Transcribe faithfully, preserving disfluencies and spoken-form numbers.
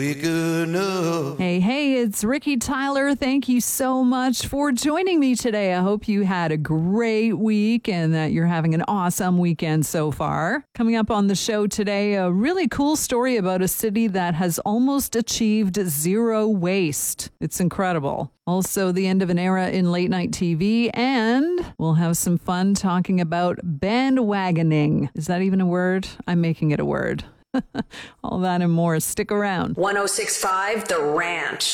Hey, hey, it's Ricky Tyler. Thank you so much for joining me today. I hope you had a great week and that you're having an awesome weekend so far. Coming up on the show today, a really cool story about a city that has almost achieved zero waste. It's incredible. Also, the end of an era in late night T V, and we'll have some fun talking about bandwagoning. Is that even a word? I'm making it a word. All that and more. Stick around. one oh six point five The Ranch.